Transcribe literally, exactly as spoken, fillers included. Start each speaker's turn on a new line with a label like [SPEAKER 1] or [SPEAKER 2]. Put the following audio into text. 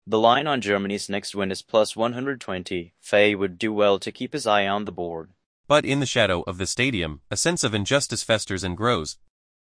[SPEAKER 1] The line on Germany's next win is plus one hundred twenty. Fay would do well to keep his eye on the board.
[SPEAKER 2] But in the shadow of the stadium, a sense of injustice festers and grows.